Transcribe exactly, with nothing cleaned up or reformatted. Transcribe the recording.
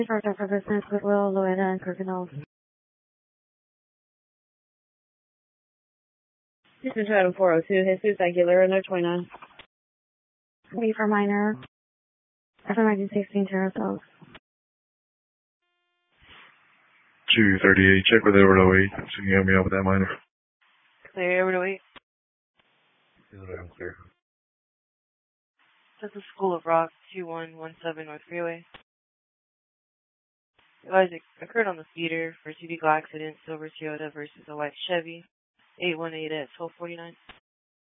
Director for Business, Goodwill, Louetta, and Kirkendall. This is Item four oh two, Jesus Aguilera, no twenty-nine. B for minor. F for nineteen sixteen, Terrace Oaks. two thirty-eight, check with Edward oh eight. So you can help me out with that minor. Clear, Edward oh eight. I'm clear. This is School of Rock, two one one seven North Freeway. Advise occurred on the speeder for two vehicle accident, Silver Toyota versus a white Chevy, eight one eight at twelve forty-nine.